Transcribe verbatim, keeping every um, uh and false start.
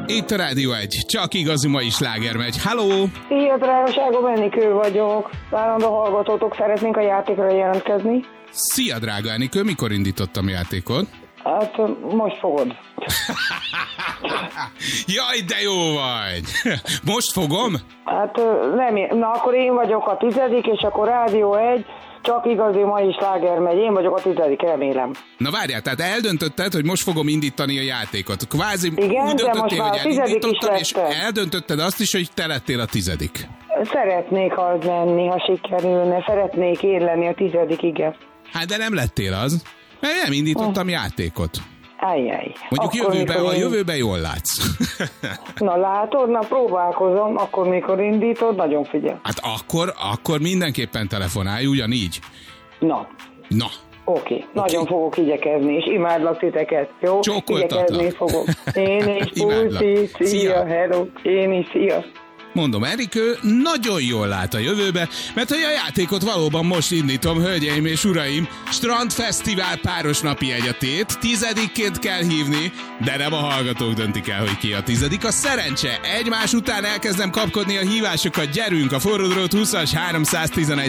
Itt a Rádió egy, csak igazi mai sláger megy. Halló! Szia, drágaságom, Enikő vagyok. Állandó hallgatótok, szeretnénk a játékra jelentkezni. Szia, drága Enikő, mikor indítottam játékot? Hát most fogod. Jaj, de jó vagy! Most fogom? Hát nem, na akkor én vagyok a tizedik, és akkor Rádió egy, csak igazi mai sláger megy. Én vagyok a tizedik, remélem. Na várjál, tehát eldöntötted, hogy most fogom indítani a játékot. Kvázi igen, úgy döntöttél, hogy elindítottam, és lettem. eldöntötted azt is, hogy te lettél a tizedik. Szeretnék az lenni, ha sikerülne. Szeretnék én lenni a tizedik, igen. Hát de nem lettél az, mert nem indítottam hm. játékot. Ajjaj. Mondjuk jövőben, a jövőben jól látsz. Na látod, na próbálkozom, akkor mikor indítod, nagyon figyel. Hát akkor, akkor mindenképpen telefonálj, ugyanígy. Na. Na. Oké, okay. Nagyon okay. fogok igyekezni, és imádlak titeket, jó? Csókoltatlak. Igyekezni fogok. Én is, Pulci, szia, szia, hello, én is, szia. Mondom, Erikő nagyon jól lát a jövőbe, mert hogy a játékot valóban most indítom, hölgyeim és uraim, Strandfesztivál páros napi egyetét, tizedikként kell hívni, de nem a hallgatók döntik el, hogy ki a tizedik. A szerencse, egymás után elkezdem kapkodni a hívásokat, gyerünk a forró drót húszas háromszáztizenegy